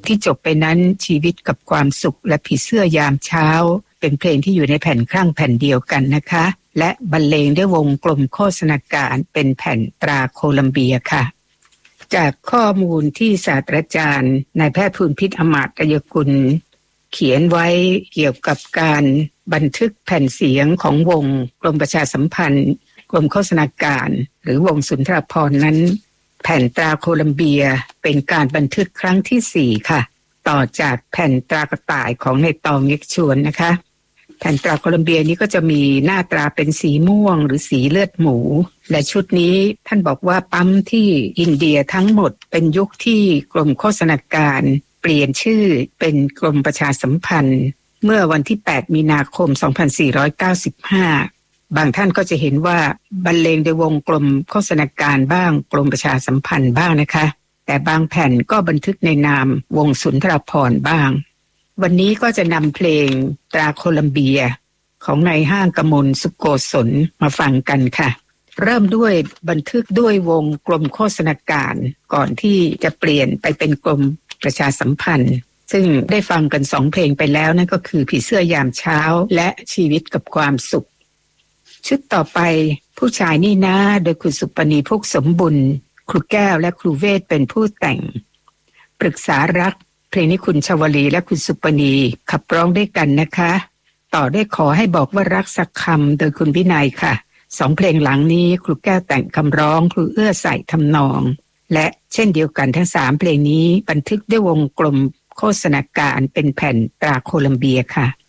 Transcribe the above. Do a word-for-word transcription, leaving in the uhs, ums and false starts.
ที่จบไปนั้นชีวิตกับความสุขและผีเสื้อยามเช้าเป็นเพลงที่อยู่ในแผ่นครั่งแผ่นเดียวกันนะคะและบรรเลงด้วยวงกลมโฆษณาการเป็นแผ่นตราโคลัมเบียค่ะจากข้อมูลที่ศาสตราจารย์นายแพทย์ภูมิพิษอมาตยกุลเขียนไว้เกี่ยวกับการบันทึกแผ่นเสียงของวงกรมประชาสัมพันธ์กรมโฆษณาการหรือวงสุนทรภรณ์นั้นแผ่นตราโคลัมเบียเป็นการบันทึกครั้งที่สี่ค่ะต่อจากแผ่นตรากระต่ายของในตองเง็กชวนนะคะแผ่นตราโคลัมเบียนี้ก็จะมีหน้าตราเป็นสีม่วงหรือสีเลือดหมูและชุดนี้ท่านบอกว่าปั๊มที่อินเดียทั้งหมดเป็นยุคที่กรมโฆษณาการเปลี่ยนชื่อเป็นกรมประชาสัมพันธ์เมื่อวันที่แปดมีนาคมสองพันสี่ร้อยเก้าสิบห้าบางท่านก็จะเห็นว่าบรรเลงโดยวงกลมโฆษณาการบ้างกรมประชาสัมพันธ์บ้างนะคะแต่บางแผ่นก็บันทึกในนามวงสุนทรภรณ์บ้างวันนี้ก็จะนำเพลงตราโคลัมเบียของนายห้างกมลสุโกศลมาฟังกันค่ะเริ่มด้วยบันทึกด้วยวงกลมโฆษณาการก่อนที่จะเปลี่ยนไปเป็นกรมประชาสัมพันธ์ซึ่งได้ฟังกันสองเพลงไปแล้วนั่นก็คือผีเสื้อยามเช้าและชีวิตกับความสุขชุดต่อไปผู้ชายนี่นะโดยคุณสุปณีพุกสมบุญครูแก้วและครูเวทเป็นผู้แต่งปรึกษารักเพลงนี้คุณชวลีและคุณสุปณีขับร้องด้วยกันนะคะต่อได้ขอให้บอกว่ารักสักคำโดยคุณวินัยค่ะสองเพลงหลังนี้ครูแก้วแต่งคำร้องครูเอื้อใส่ทำนองและเช่นเดียวกันทั้งสามเพลงนี้บันทึกด้วยวงกลมโฆษณาการเป็นแผ่นตราโคลัมเบียค่ะ